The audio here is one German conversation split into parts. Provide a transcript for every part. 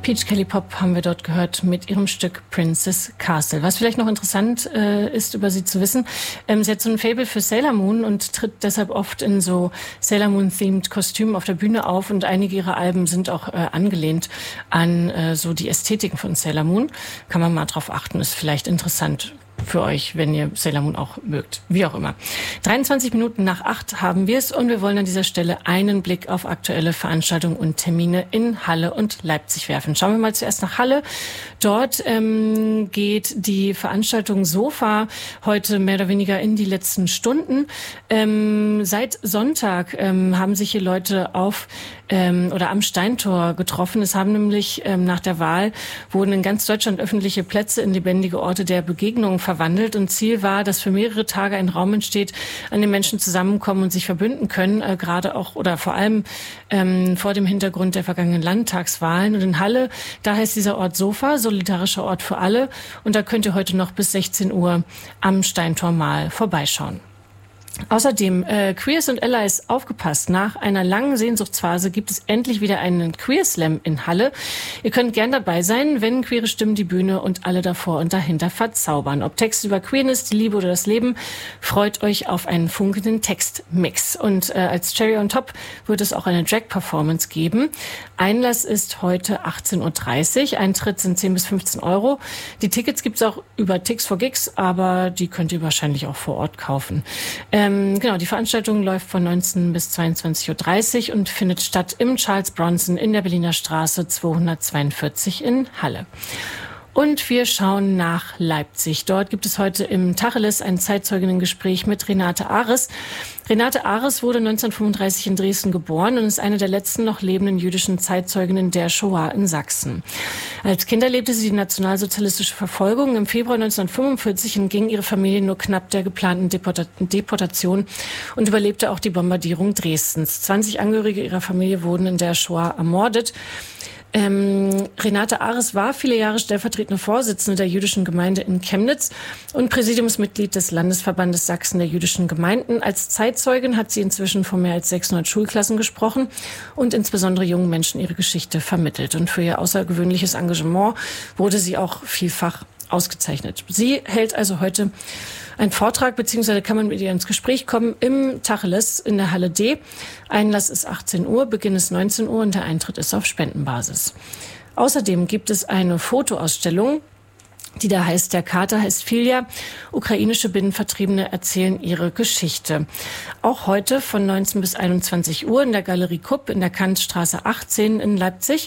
Peach Kelly Pop haben wir dort gehört mit ihrem Stück Princess Castle. Was vielleicht noch interessant ist, über sie zu wissen, sie hat so ein Faible für Sailor Moon und tritt deshalb oft in so Sailor Moon-themed Kostümen auf der Bühne auf und einige ihrer Alben sind auch angelehnt an so die Ästhetiken von Sailor Moon. Kann man mal drauf achten, ist vielleicht interessant für euch, wenn ihr Sailor Moon auch mögt. Wie auch immer. 23 Minuten nach 8 haben wir es und wir wollen an dieser Stelle einen Blick auf aktuelle Veranstaltungen und Termine in Halle und Leipzig werfen. Schauen wir mal zuerst nach Halle. Dort geht die Veranstaltung Sofa heute mehr oder weniger in die letzten Stunden. Seit Sonntag haben sich hier Leute auf oder am Steintor getroffen. Es haben nämlich nach der Wahl wurden in ganz Deutschland öffentliche Plätze in lebendige Orte der Begegnung verwandelt und Ziel war, dass für mehrere Tage ein Raum entsteht, an dem Menschen zusammenkommen und sich verbünden können, gerade auch oder vor allem vor dem Hintergrund der vergangenen Landtagswahlen. Und in Halle, da heißt dieser Ort Sofa, solidarischer Ort für alle. Und da könnt ihr heute noch bis 16 Uhr am Steintor mal vorbeischauen. Außerdem, Queers und Allies, aufgepasst, nach einer langen Sehnsuchtsphase gibt es endlich wieder einen Queer Slam in Halle. Ihr könnt gern dabei sein, wenn queere Stimmen die Bühne und alle davor und dahinter verzaubern. Ob Texte über Queerness, die Liebe oder das Leben, freut euch auf einen funkelnden Textmix. Und als Cherry on Top wird es auch eine Drag-Performance geben. Einlass ist heute 18.30 Uhr, Eintritt sind 10 bis 15 Euro. Die Tickets gibt's auch über Tix for Gigs, aber die könnt ihr wahrscheinlich auch vor Ort kaufen. Genau, die Veranstaltung läuft von 19 bis 22.30 Uhr und findet statt im Charles Bronson in der Berliner Straße 242 in Halle. Und wir schauen nach Leipzig. Dort gibt es heute im Tacheles ein Zeitzeuginnengespräch mit Renate Ares. Renate Ares wurde 1935 in Dresden geboren und ist eine der letzten noch lebenden jüdischen Zeitzeuginnen der Shoah in Sachsen. Als Kind erlebte sie die nationalsozialistische Verfolgung. Im Februar 1945 entging ihre Familie nur knapp der geplanten Deportation und überlebte auch die Bombardierung Dresdens. 20 Angehörige ihrer Familie wurden in der Shoah ermordet. Renate Ares war viele Jahre stellvertretende Vorsitzende der jüdischen Gemeinde in Chemnitz und Präsidiumsmitglied des Landesverbandes Sachsen der jüdischen Gemeinden. Als Zeitzeugin hat sie inzwischen vor mehr als 600 Schulklassen gesprochen und insbesondere jungen Menschen ihre Geschichte vermittelt. Und für ihr außergewöhnliches Engagement wurde sie auch vielfach ausgezeichnet. Sie hält also heute einen Vortrag, beziehungsweise kann man mit ihr ins Gespräch kommen im Tacheles in der Halle D. Einlass ist 18 Uhr, Beginn ist 19 Uhr und der Eintritt ist auf Spendenbasis. Außerdem gibt es eine Fotoausstellung, die da heißt, der Kater heißt Filja. Ukrainische Binnenvertriebene erzählen ihre Geschichte. Auch heute von 19 bis 21 Uhr in der Galerie Kupp in der Kantstraße 18 in Leipzig.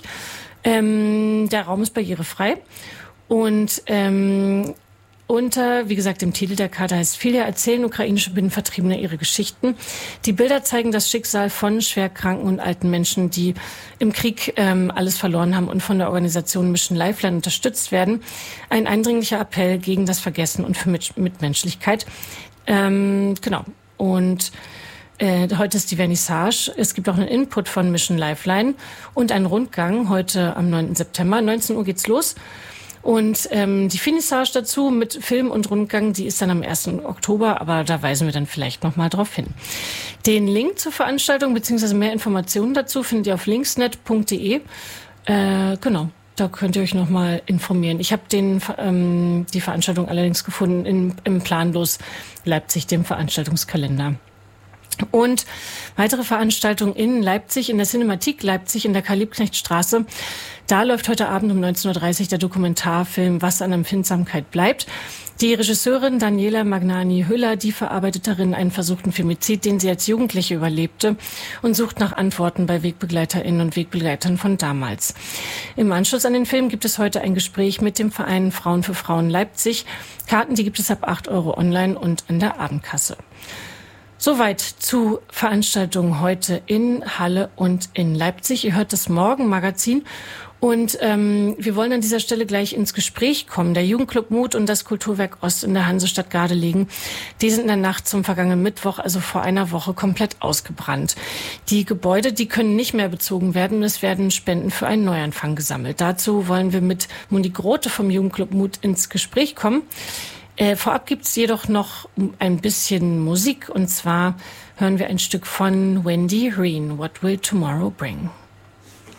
Der Raum ist barrierefrei. Und unter, wie gesagt, dem Titel der Karte heißt Filja, erzählen ukrainische Binnenvertriebene ihre Geschichten. Die Bilder zeigen das Schicksal von schwerkranken und alten Menschen, die im Krieg alles verloren haben und von der Organisation Mission Lifeline unterstützt werden. Ein eindringlicher Appell gegen das Vergessen und für Mitmenschlichkeit. Genau. Und heute ist die Vernissage. Es gibt auch einen Input von Mission Lifeline und einen Rundgang heute am 9. September. 19 Uhr geht's los. Und die Finissage dazu mit Film und Rundgang, die ist dann am 1. Oktober, aber da weisen wir dann vielleicht nochmal drauf hin. Den Link zur Veranstaltung bzw. mehr Informationen dazu findet ihr auf linksnet.de. Genau, da könnt ihr euch nochmal informieren. Ich habe die Veranstaltung allerdings gefunden im Planlos Leipzig, dem Veranstaltungskalender. Und weitere Veranstaltungen in Leipzig, in der Cinematik Leipzig in der Karl-Liebknecht-Straße. Da läuft heute Abend um 19.30 Uhr der Dokumentarfilm Was an Empfindsamkeit bleibt. Die Regisseurin Daniela Magnani-Hüller, die verarbeitet darin einen versuchten Femizid, den sie als Jugendliche überlebte und sucht nach Antworten bei WegbegleiterInnen und Wegbegleitern von damals. Im Anschluss an den Film gibt es heute ein Gespräch mit dem Verein Frauen für Frauen Leipzig. Karten, die gibt es ab 8 Euro online und an der Abendkasse. Soweit zu Veranstaltungen heute in Halle und in Leipzig. Ihr hört das Morgenmagazin und wir wollen an dieser Stelle gleich ins Gespräch kommen. Der Jugendclub Mut und das Kulturwerk Ost in der Hansestadt Gardelegen, die sind in der Nacht zum vergangenen Mittwoch, also vor einer Woche, komplett ausgebrannt. Die Gebäude, die können nicht mehr bezogen werden und es werden Spenden für einen Neuanfang gesammelt. Dazu wollen wir mit Monique Grote vom Jugendclub Mut ins Gespräch kommen. Vorab gibt's jedoch noch ein bisschen Musik und zwar hören wir ein Stück von Wendy Reen, What Will Tomorrow Bring?